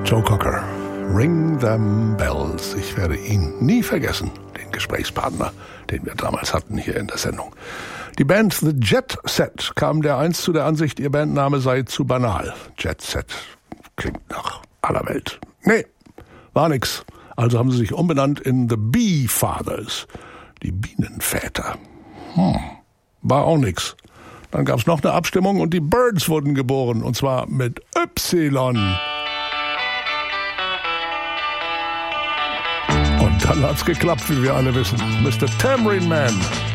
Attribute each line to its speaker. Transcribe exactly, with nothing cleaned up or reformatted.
Speaker 1: Joe Cocker, Ring Them Bells. Ich werde ihn nie vergessen, den Gesprächspartner, den wir damals hatten hier in der Sendung. Die Band The Jet Set kam dereinst zu der Ansicht, ihr Bandname sei zu banal. Jet Set klingt nach aller Welt. Nee, war nix. Also haben sie sich umbenannt in The Bee Fathers, die Bienenväter. Hm, war auch nix. Dann gab's noch eine Abstimmung und die Birds wurden geboren, und zwar mit Y. Und dann hat's geklappt, wie wir alle wissen. Mister Tambourine Man.